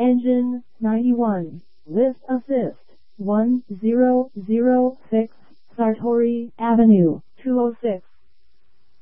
Engine 91. List assist 1006 Sartori Avenue 206